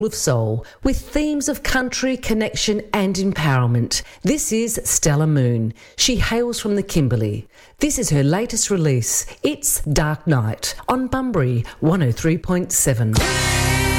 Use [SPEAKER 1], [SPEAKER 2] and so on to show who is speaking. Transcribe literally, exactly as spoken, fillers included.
[SPEAKER 1] of soul with themes of country, connection and empowerment. This is Stella Moon. She hails from the Kimberley. This is her latest release. It's Dark Night on Bunbury one oh three point seven.